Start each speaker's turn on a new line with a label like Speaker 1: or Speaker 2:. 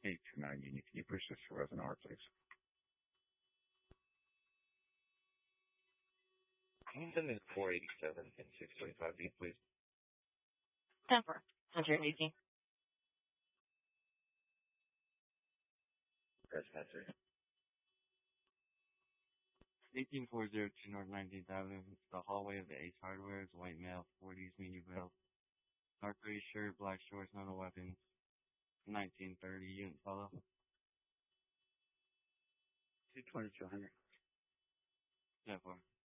Speaker 1: 829 Union. Can you push this to Rosenauer, please?
Speaker 2: Hamilton is 487 and 625B, please.
Speaker 3: 10 for 118.
Speaker 2: Press answer.
Speaker 4: 18402 North 19th Avenue. It's the hallway of the Ace Hardware. It's white male, 40s, medium belt. Dark gray shirt, black shorts, not a weapon. 1930, unit follow.
Speaker 1: 22200.
Speaker 4: 10 4.